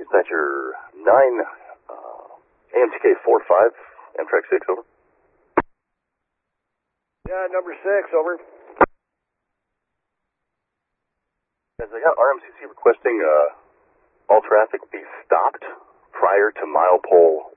Dispatcher 9, AMTK 45, Amtrak 6, over. Yeah, number 6, over. As I got RMCC requesting all traffic be stopped prior to mile pole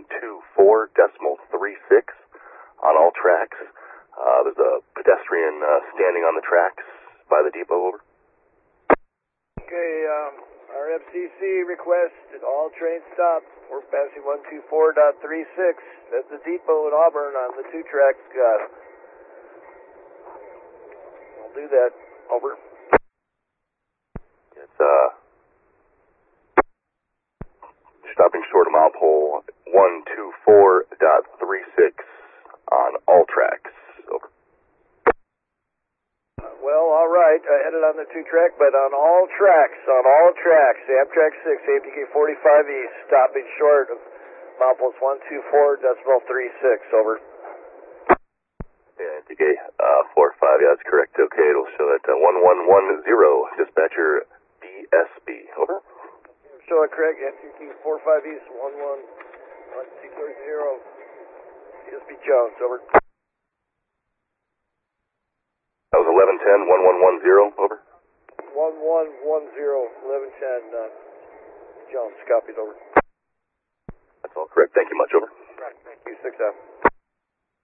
124.36 on all tracks. There's a pedestrian standing on the tracks by the depot, over. Okay, RMCC request all trains stop. We're passing 124.36. That's the depot in Auburn on the 2-track. I'll do that, over. It's stopping short of mile pole 124.36 on all tracks, over. Well, all right. Headed on the 2-track, but on all tracks, Amtrak 6, AMTK 45 East, stopping short of mile poles 124.36, over. Yeah, AMTK 45, yeah, that's correct. Okay, it'll show that 1110, dispatcher DSB, over. Show it, Craig. AMTK 45 East, 1110, DSB Jones, over. That was 1110, 1110, over. 1110, 1110, Jones, copied, over. That's all correct. Thank you much, over. Right, thank you, 6 out.